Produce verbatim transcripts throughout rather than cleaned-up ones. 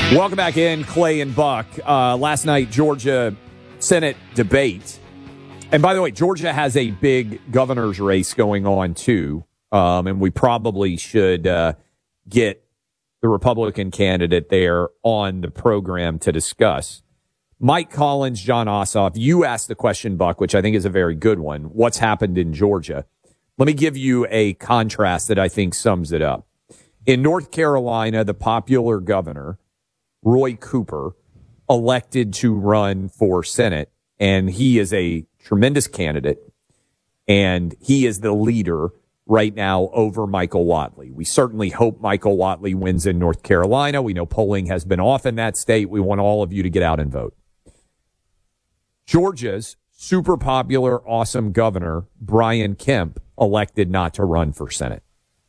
Welcome back in, Clay and Buck. Uh, last night, Georgia Senate debate. And by the way, Georgia has a big governor's race going on, too. Um, and we probably should uh, get the Republican candidate there on the program to discuss. Mike Collins, Jon Ossoff, you asked the question, Buck, which I think is a very good one. What's happened in Georgia? Let me give you a contrast that I think sums it up. In North Carolina, the popular governor, Roy Cooper, elected to run for Senate, and he is a tremendous candidate, and he is the leader right now over Michael Whatley. We certainly hope Michael Whatley wins in North Carolina. We know polling has been off in that state. We want all of you to get out and vote. Georgia's super popular, awesome governor, Brian Kemp, elected not to run for Senate.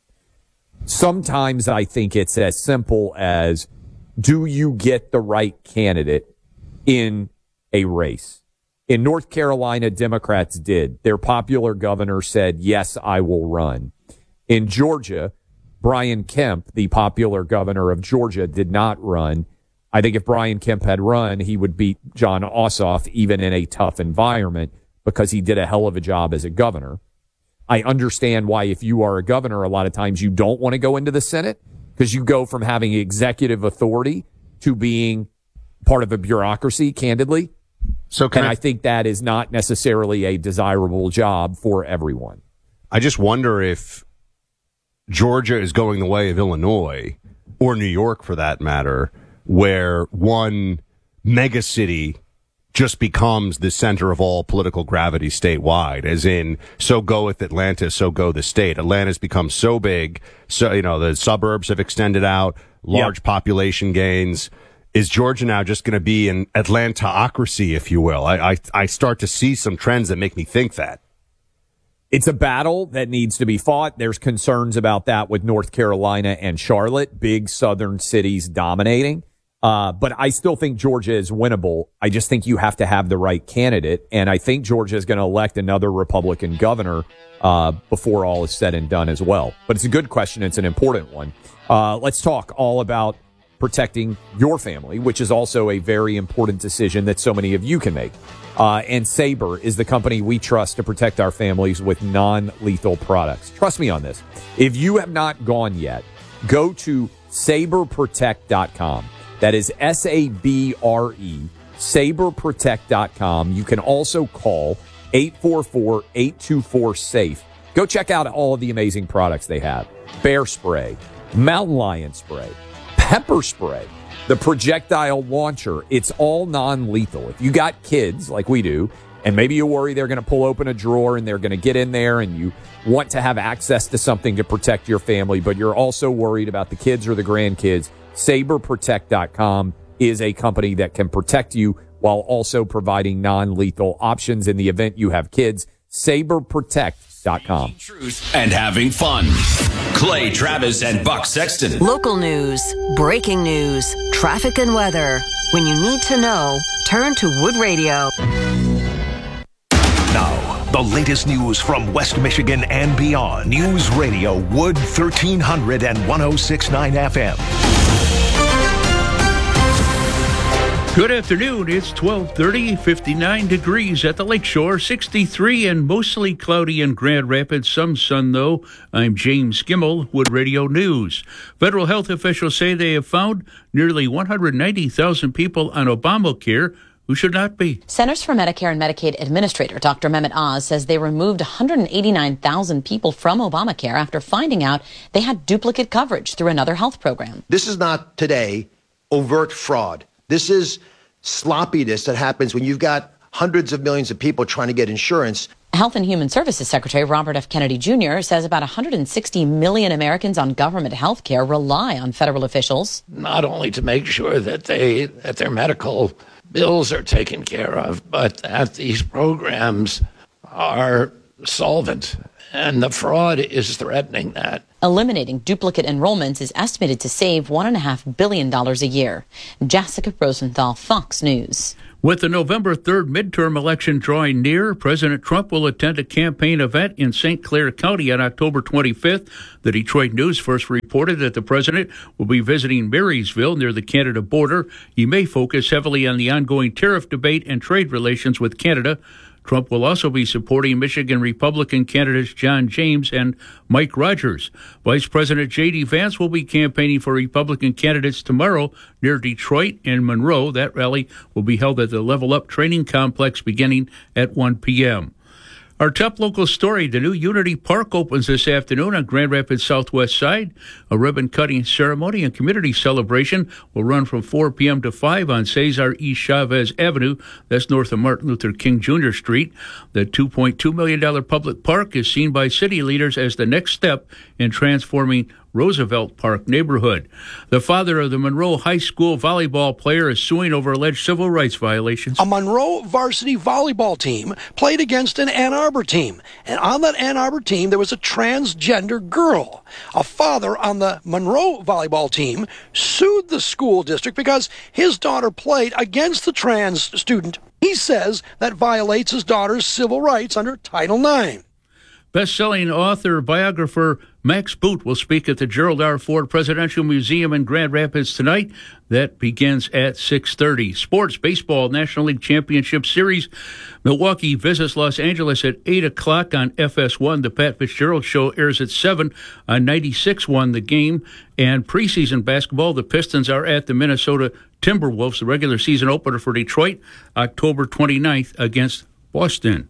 Sometimes I think it's as simple as, do you get the right candidate in a race? In North Carolina, Democrats did. Their popular governor said, yes, I will run. In Georgia, Brian Kemp, the popular governor of Georgia, did not run. I think if Brian Kemp had run, he would beat Jon Ossoff even in a tough environment because he did a hell of a job as a governor. I understand why if you are a governor, a lot of times you don't want to go into the Senate because you go from having executive authority to being part of a bureaucracy, candidly. So can and I, I think that is not necessarily a desirable job for everyone. I just wonder if Georgia is going the way of Illinois, or New York for that matter, where one mega city just becomes the center of all political gravity statewide, as in, so goeth Atlanta, so go the state. Atlanta's become so big, so, you know, the suburbs have extended out, large yep. population gains. Is Georgia now just going to be an Atlantaocracy, if you will? I, I I start to see some trends that make me think that. It's a battle that needs to be fought. There's concerns about that with North Carolina and Charlotte, big southern cities dominating. Uh, but I still think Georgia is winnable. I just think you have to have the right candidate. And I think Georgia is going to elect another Republican governor uh, before all is said and done as well. But it's a good question. It's an important one. Uh, let's talk all about protecting your family, which is also a very important decision that so many of you can make. Uh, and Sabre is the company we trust to protect our families with non-lethal products. Trust me on this. If you have not gone yet, go to sabre protect dot com. That is S A B R E, sabre protect dot com. You can also call eight four four, eight two four, SAFE. Go check out all of the amazing products they have. Bear spray, mountain lion spray, pepper spray, the projectile launcher. It's all non-lethal. If you got kids like we do, and maybe you worry they're going to pull open a drawer and they're going to get in there and you want to have access to something to protect your family, but you're also worried about the kids or the grandkids, sabre protect dot com is a company that can protect you while also providing non-lethal options in the event you have kids. sabre protect dot com. Truth and having fun. Clay Travis and Buck Sexton. Local news, breaking news, traffic and weather. When you need to know, turn to Wood Radio. Now, the latest news from West Michigan and beyond. News Radio Wood thirteen hundred and one oh six point nine F M. Good afternoon. It's twelve thirty, fifty-nine degrees at the lakeshore, sixty-three and mostly cloudy in Grand Rapids. Some sun, though. I'm James Skimmel, Wood Radio News. Federal health officials say they have found nearly one hundred ninety thousand people on Obamacare who should not be. Centers for Medicare and Medicaid Administrator Doctor Mehmet Oz says they removed one hundred eighty-nine thousand people from Obamacare after finding out they had duplicate coverage through another health program. This is not today overt fraud. This is sloppiness that happens when you've got hundreds of millions of people trying to get insurance. Health and Human Services Secretary Robert F. Kennedy Junior says about one hundred sixty million Americans on government health care rely on federal officials. Not only to make sure that they that their medical bills are taken care of, but that these programs are solvent, and the fraud is threatening that. Eliminating duplicate enrollments is estimated to save one point five billion dollars a year. Jessica Rosenthal, Fox News. With the November third midterm election drawing near, President Trump will attend a campaign event in Saint Clair County on October twenty-fifth. The Detroit News first reported that the president will be visiting Marysville near the Canada border. He may focus heavily on the ongoing tariff debate and trade relations with Canada. Trump will also be supporting Michigan Republican candidates John James and Mike Rogers. Vice President J D. Vance will be campaigning for Republican candidates tomorrow near Detroit and Monroe. That rally will be held at the Level Up Training Complex beginning at one p.m. Our top local story, the new Unity Park opens this afternoon on Grand Rapids Southwest Side. A ribbon-cutting ceremony and community celebration will run from four p.m. to five on Cesar E. Chavez Avenue. That's north of Martin Luther King Junior Street. The two point two million dollars public park is seen by city leaders as the next step in transforming Roosevelt Park neighborhood. The father of the Monroe High School volleyball player is suing over alleged civil rights violations. A Monroe varsity volleyball team played against an Ann Arbor team, and on that Ann Arbor team there was a transgender girl. A father on the Monroe volleyball team sued the school district because his daughter played against the trans student. He says that violates his daughter's civil rights under Title nine. Best-selling author, biographer Max Boot will speak at the Gerald R. Ford Presidential Museum in Grand Rapids tonight. That begins at six thirty. Sports, baseball, National League Championship Series. Milwaukee visits Los Angeles at eight o'clock on F S one. The Pat Fitzgerald Show airs at seven on ninety-six point one The Game. And preseason basketball, the Pistons are at the Minnesota Timberwolves. The regular season opener for Detroit, October twenty-ninth against Boston.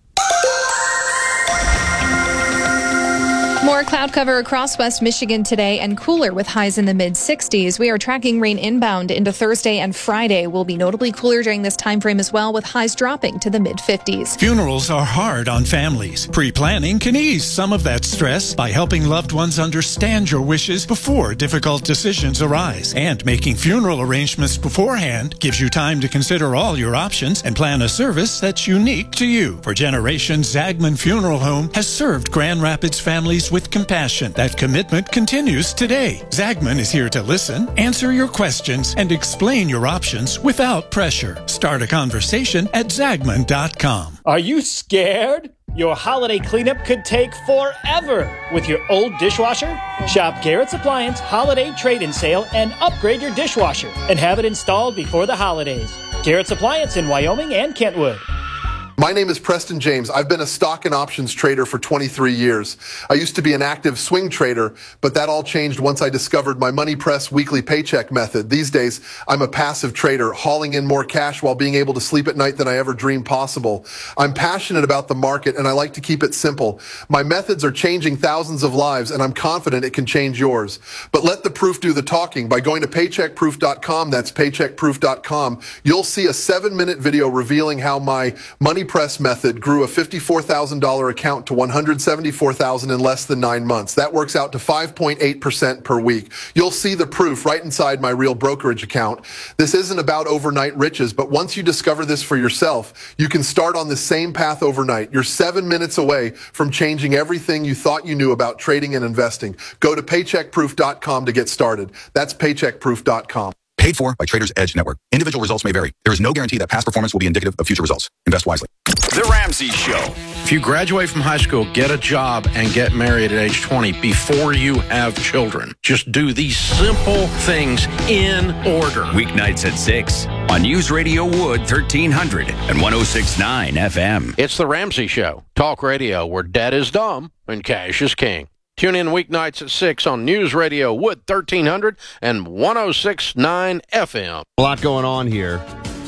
More cloud cover across West Michigan today and cooler with highs in the mid sixties. We are tracking rain inbound into Thursday and Friday. Will be notably cooler during this time frame as well, with highs dropping to the mid fifties. Funerals are hard on families. Pre-planning can ease some of that stress by helping loved ones understand your wishes before difficult decisions arise. And making funeral arrangements beforehand gives you time to consider all your options and plan a service that's unique to you. For generations, Zagman Funeral Home has served Grand Rapids families with compassion. That commitment continues today. Zagman is here to listen, answer your questions, and explain your options without pressure. Start a conversation at Zagman dot com. Are you scared? Your holiday cleanup could take forever with your old dishwasher? Shop Garrett's Appliance Holiday Trade-In Sale and upgrade your dishwasher and have it installed before the holidays. Garrett's Appliance in Wyoming and Kentwood. My name is Preston James. I've been a stock and options trader for twenty-three years. I used to be an active swing trader, but that all changed once I discovered my Money Press weekly paycheck method. These days, I'm a passive trader, hauling in more cash while being able to sleep at night than I ever dreamed possible. I'm passionate about the market, and I like to keep it simple. My methods are changing thousands of lives, and I'm confident it can change yours. But let the proof do the talking. By going to paycheck proof dot com, that's paycheck proof dot com, you'll see a seven-minute video revealing how my Money Press method grew a fifty-four thousand dollars account to one hundred seventy-four thousand dollars in less than nine months. That works out to five point eight percent per week. You'll see the proof right inside my real brokerage account. This isn't about overnight riches, but once you discover this for yourself, you can start on the same path overnight. You're seven minutes away from changing everything you thought you knew about trading and investing. Go to paycheck proof dot com to get started. That's paycheck proof dot com. Paid for by Traders Edge Network. Individual results may vary. There is no guarantee that past performance will be indicative of future results. Invest wisely. The Ramsey Show. If you graduate from high school, get a job, and get married at age twenty before you have children. Just do these simple things in order. Weeknights at six on News Radio Wood thirteen hundred and one oh six point nine F M. It's The Ramsey Show. Talk radio where debt is dumb and cash is king. Tune in weeknights at six on News Radio Wood thirteen hundred and one oh six point nine F M. A lot going on here.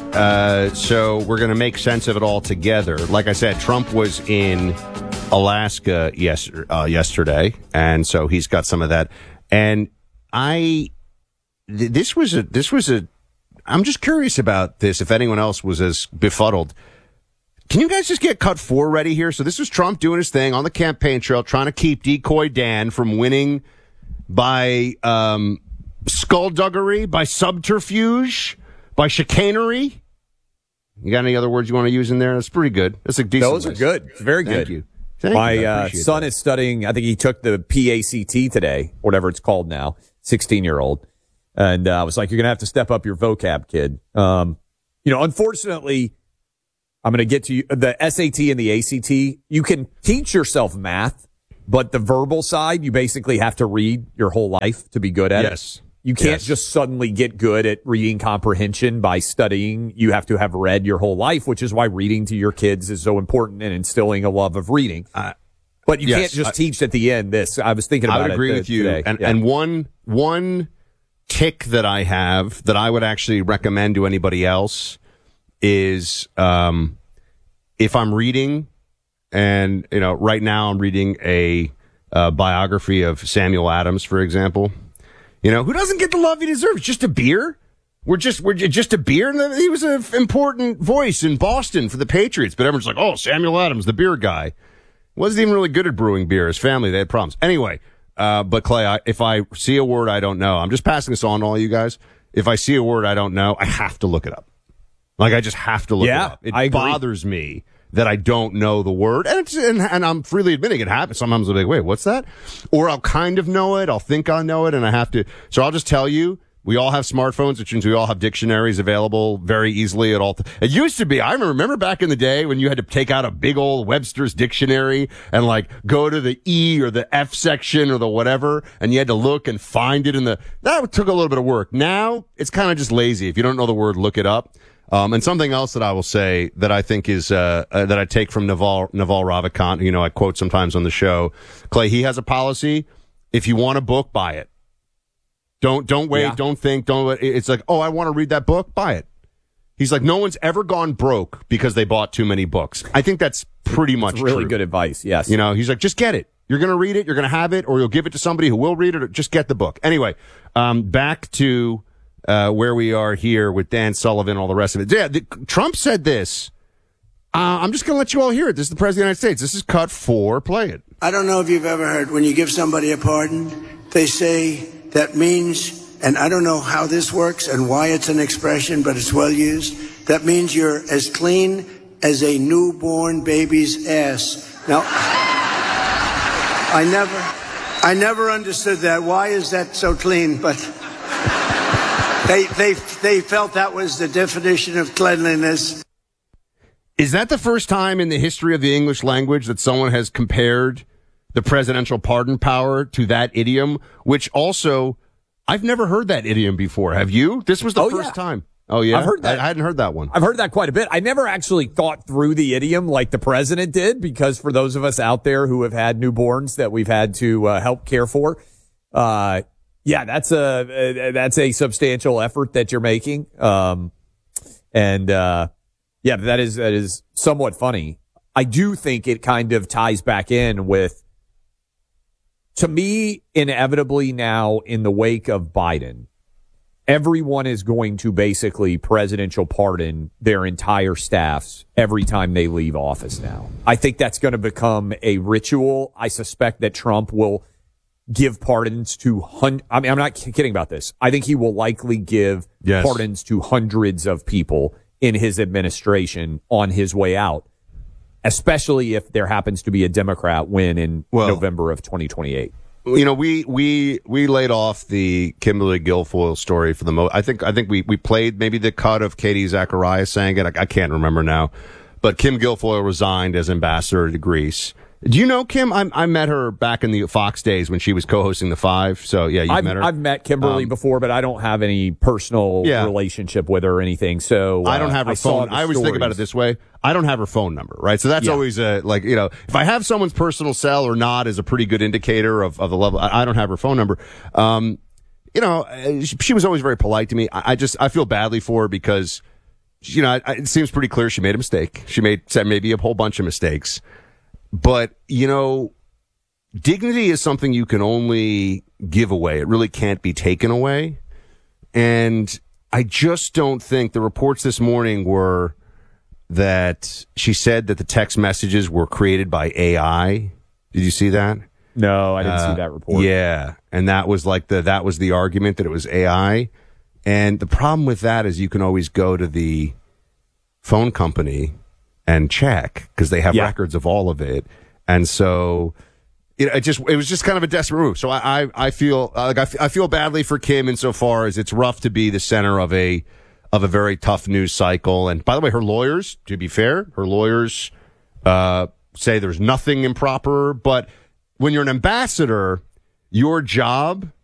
Uh, so we're going to make sense of it all together. Like I said, Trump was in Alaska yes, uh, yesterday, and so he's got some of that. And I, th- this was a, this was a, I'm just curious about this, if anyone else was as befuddled. Can you guys just get cut four ready here? So this was Trump doing his thing on the campaign trail, trying to keep Decoy Dan from winning by um, skullduggery, by subterfuge, by chicanery. You got any other words you want to use in there? That's pretty good. That's a decent Those are list. good. Very good. Thank you. Thank My you. I uh, appreciate son that. is studying, I think he took the P A C T today, whatever it's called now, sixteen-year-old. And uh, I was like, you're going to have to step up your vocab, kid. Um, you know, unfortunately, I'm going to get to you, the S A T and the A C T. You can teach yourself math, but the verbal side, you basically have to read your whole life to be good at Yes. it. You can't Yes. just suddenly get good at reading comprehension by studying. You have to have read your whole life, which is why reading to your kids is so important and instilling a love of reading. Uh, but you yes, can't just I- teach at the end this. I was thinking about I would it agree uh, with you. today. And Yeah. and one one tick that I have that I would actually recommend to anybody else is um, if I'm reading, and you know, right now I'm reading a uh, biography of Samuel Adams, for example. You know, who doesn't get the love he deserves? Just a beer. We're just we're ju- just a beer. And he was an important voice in Boston for the Patriots. But everyone's like, oh, Samuel Adams, the beer guy. Wasn't even really good at brewing beer. His family, they had problems. Anyway, uh, but Clay, I, if I see a word I don't know, I'm just passing this on to all you guys. If I see a word I don't know, I have to look it up. Like, I just have to look Yeah, it up. It I agree. bothers me that I don't know the word. And, it's, and, and I'm freely admitting it happens. Sometimes I'll be like, wait, what's that? Or I'll kind of know it. I'll think I know it, and I have to. So I'll just tell you, we all have smartphones, which means we all have dictionaries available very easily at all. Th- it used to be, I remember back in the day when you had to take out a big old Webster's dictionary and like go to the E or the F section or the whatever, and you had to look and find it in the, that took a little bit of work. Now it's kind of just lazy. If you don't know the word, look it up. Um, and something else that I will say that I think is, uh, uh that I take from Naval, Naval Ravikant, you know, I quote sometimes on the show, Clay, he has a policy. If you want a book, buy it. Don't, don't wait. Yeah. Don't think. Don't, it's like, oh, I want to read that book. Buy it. He's like, no one's ever gone broke because they bought too many books. I think that's pretty much It's really true. good advice. Yes. You know, he's like, just get it. You're going to read it. You're going to have it, or you'll give it to somebody who will read it, or just get the book. Anyway, um, back to, uh, where we are here with Dan Sullivan, all the rest of it. Yeah. The, Trump said this. Uh, I'm just going to let you all hear it. This is the President of the United States. This is cut four. Play it. I don't know if you've ever heard when you give somebody a pardon, they say that means, and I don't know how this works and why it's an expression, but it's well used. That means you're as clean as a newborn baby's ass. Now, I never, I never understood that. Why is that so clean? But they, they, they felt that was the definition of cleanliness. Is that the first time in the history of the English language that someone has compared the presidential pardon power to that idiom, which also, I've never heard that idiom before. Have you? This was the Oh, first yeah. time. Oh, yeah? I've heard that. I, I hadn't heard that one. I've heard that quite a bit. I never actually thought through the idiom like the president did, because for those of us out there who have had newborns that we've had to uh, help care for, uh, yeah, that's a, uh, that's a substantial effort that you're making. Um, and, uh, yeah, that is, that is somewhat funny. I do think it kind of ties back in with, to me, inevitably now in the wake of Biden, everyone is going to basically presidential pardon their entire staffs every time they leave office now. I think that's going to become a ritual. I suspect that Trump will give pardons to hun- I mean, I'm not kidding about this. I think he will likely give Yes. pardons to hundreds of people in his administration on his way out, especially if there happens to be a Democrat win in Well- November of twenty twenty-eight. You know, we we we laid off the Kimberly Guilfoyle story for the most. I think I think we we played maybe the cut of Katie Zacharias saying it. I, I can't remember now, but Kim Guilfoyle resigned as ambassador to Greece. Do you know Kim? I, I met her back in the Fox days when she was co-hosting The Five. So yeah, you've I've met her. I've met Kimberly Um, before, but I don't have any personal Yeah. relationship with her or anything. So uh, I don't have her I saw phone. the I always think about it stories. this way. I don't have her phone number, right? So that's Yeah. always a, like, you know, if I have someone's personal cell or not is a pretty good indicator of, of the level. I, I don't have her phone number. Um, you know, uh, she, she was always very polite to me. I, I just, I feel badly for her because, you know, I, it seems pretty clear she made a mistake. She made said maybe a whole bunch of mistakes. But, you know, dignity is something you can only give away. It really can't be taken away. And I just don't think the reports this morning were that she said that the text messages were created by A I. Did you see that? No, I didn't Uh, see that report. Yeah. And that was like the, that was the argument that it was A I. And the problem with that is you can always go to the phone company and check because they have Yeah. records of all of it. And so it, it just it was just kind of a desperate move. So I I, I feel uh, like I, f- I feel badly for Kim insofar as it's rough to be the center of a of a very tough news cycle. And by the way, her lawyers, to be fair, her lawyers uh, say there's nothing improper. But when you're an ambassador, your job